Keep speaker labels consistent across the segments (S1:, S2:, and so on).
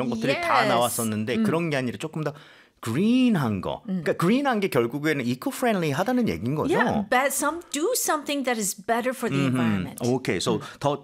S1: 이런 것들이 다 나왔었는데 그런 게 아니라 조금 더 green한 거. 그러니까 green한 게 결국에는 eco-friendly 하다는 얘기인 거죠.
S2: Yeah, do something that is better for the environment.
S1: Okay, so 더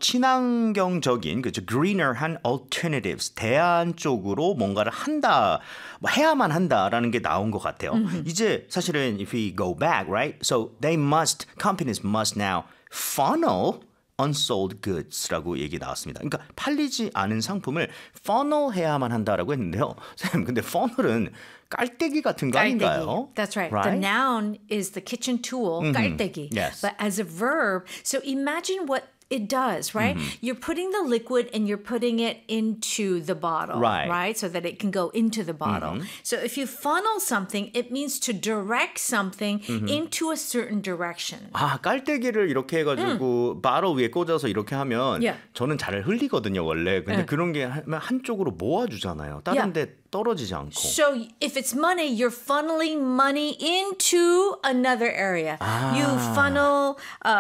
S1: 친환경적인 그죠 greener한 alternatives 대안 쪽으로 뭔가를 한다, 뭐 해야만 한다라는 게 나온 것 같아요. 이제 사실은 if we go back, right? So companies must now funnel unsold goods라고 얘기 나왔습니다. 그러니까 팔리지 않은 상품을 funnel 해야만 한다라고 했는데요. 쌤, 근데 funnel은 깔때기 같은 거 아닌가요?
S2: That's right. The noun is the kitchen tool, 깔때기.
S1: Yes.
S2: But as a verb, so imagine what it does, right? You're putting the liquid and you're putting it into the bottle, right? So that it can go into the bottle. So if you funnel something, it means to direct something into a certain direction.
S1: 아, 깔때기를 이렇게 해가지고 바로 위에 꽂아서 이렇게 하면 저는 잘 흘리거든요, 원래. 근데 그런 게 한쪽으로 모아주잖아요. 다른 데 떨어지지 않고.
S2: So if it's money, you're funneling money into another area. You funnel,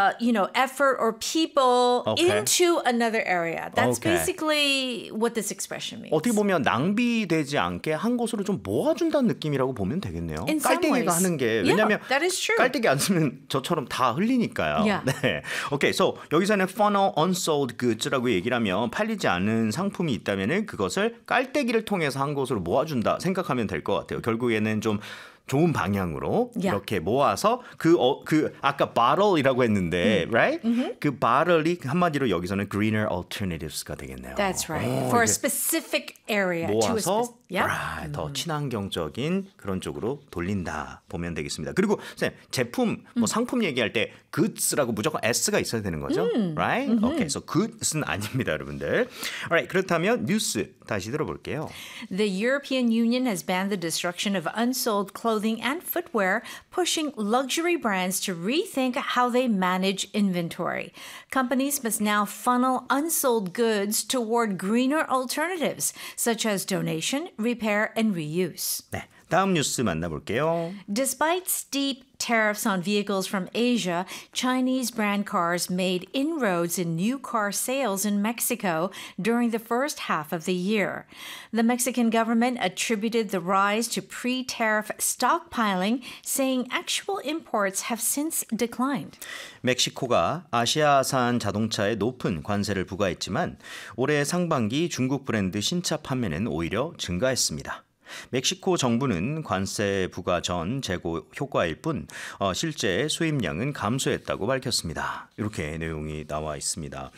S2: effort or people into another area. That's basically what this expression means.
S1: 어떻게 보면 낭비되지 않게 한 곳으로 좀 모아준다는 느낌이라고 보면 되겠네요.
S2: In some
S1: 깔때기가
S2: ways.
S1: 하는 게 왜냐하면
S2: that is true.
S1: 깔때기 안 쓰면 저처럼 다 흘리니까요. 네. 오케이, so 여기서는 funnel unsold goods라고 얘기를 하면 팔리지 않은 상품이 있다면은 그것을 깔때기를 통해서 한 곳으로 모아준다 생각하면 될 것 같아요. 결국에는 좀 좋은 방향으로 이렇게 모아서 그 아까 bottle이라고 했는데, right? 그 bottle이 한마디로 여기서는 greener alternatives가 되겠네요.
S2: That's right. For a specific area.
S1: 모아서 더 친환경적인 그런 쪽으로 돌린다 보면 되겠습니다. 그리고 쌤, 제품, 뭐 상품 얘기할 때 goods라고 무조건 s가 있어야 되는 거죠, right? Okay, so goods는 아닙니다, 여러분들. Alright, 그렇다면 뉴스 다시 들어볼게요.
S2: The European Union has banned the destruction of unsold clothing and footwear, pushing luxury brands to rethink how they manage inventory. Companies must now funnel unsold goods toward greener alternatives, such as donation, repair, and reuse.
S1: 네, 다음 뉴스 만나볼게요.
S2: Despite steep tariffs on vehicles from Asia, Chinese brand cars made inroads in new car sales in Mexico during the first half of the year. The Mexican government attributed the rise to pre-tariff stockpiling, saying actual imports have since declined.
S1: 멕시코가 아시아산 자동차에 높은 관세를 부과했지만 올해 상반기 중국 브랜드 신차 판매는 오히려 증가했습니다. 멕시코 정부는 관세 부과 전 재고 효과일 뿐 실제 수입량은 감소했다고 밝혔습니다. 이렇게 내용이 나와 있습니다.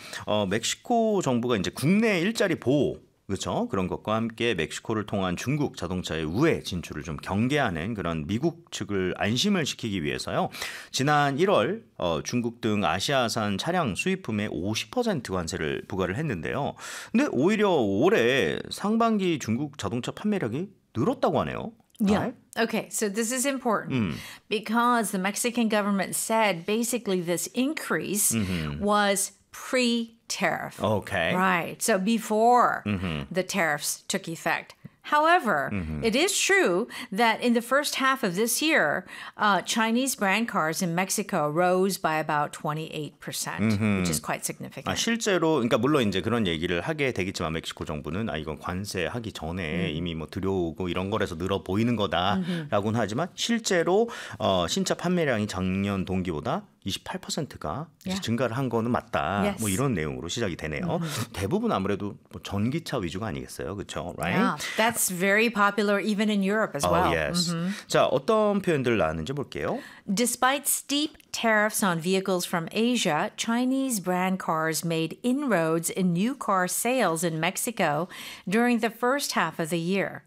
S1: 멕시코 정부가 이제 국내 일자리 보호 그렇죠. 그런 것과 함께 멕시코를 통한 중국 자동차의 우회 진출을 좀 경계하는 그런 미국 측을 안심을 시키기 위해서요. 지난 1월 중국 등 아시아산 차량 수입품에 50% 관세를 부과를 했는데요. 근데 오히려 올해 상반기 중국 자동차 판매량이 늘었다고 하네요.
S2: Yeah. Okay, so this is important because the Mexican government said basically this increase was pre-tariff.
S1: Okay.
S2: Right. So before the tariffs took effect. However, it is true that in the first half of this year, Chinese brand cars in Mexico rose by about 28%, which is quite significant.
S1: 실제로, 그러니까 물론 이제 그런 얘기를 하게 되겠지만 멕시코 정부는 이건 관세하기 전에 이미 뭐 들여오고 이런 거라서 늘어 보이는 거다라고는 하지만 실제로 신차 판매량이 작년 동기보다 28%가 증가를 한 거는 맞다. 뭐 이런 내용으로 시작이 되네요. 대부분 아무래도 뭐 전기차 위주가 아니겠어요, 그렇죠? Right?
S2: Yeah, that's very popular even in Europe as well.
S1: Yes. 자, 어떤 표현들 나왔는지 볼게요.
S2: Despite steep tariffs on vehicles from Asia, Chinese brand cars made inroads in new car sales in Mexico during the first half of the year.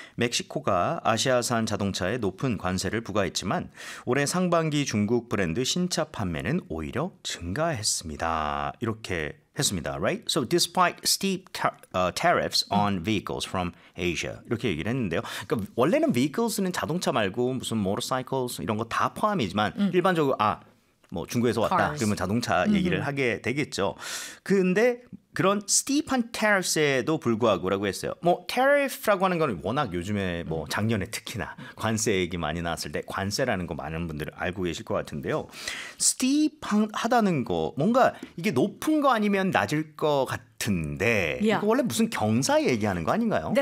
S1: 멕시코가 아시아산 자동차에 높은 관세를 부과했지만 올해 상반기 중국 브랜드 신차 판매는 오히려 증가했습니다. 이렇게 했습니다. Right? So despite steep tariffs on vehicles from Asia 이렇게 얘기를 했는데요. 그러니까 원래는 vehicles는 자동차 말고 무슨 motorcycles 이런 거 다 포함이지만 일반적으로 뭐 중국에서 왔다
S2: Cars.
S1: 그러면 자동차 얘기를 하게 되겠죠. 근데 그런 steep한 tariffs에도 불구하고라고 했어요. 뭐 tariff라고 하는 건 워낙 요즘에 뭐 작년에 특히나 관세 얘기 많이 나왔을 때 관세라는 거 많은 분들 알고 계실 것 같은데요. steep하다는 거 뭔가 이게 높은 거 아니면 낮을 것 같은데 이거 원래 무슨 경사 얘기하는 거 아닌가요?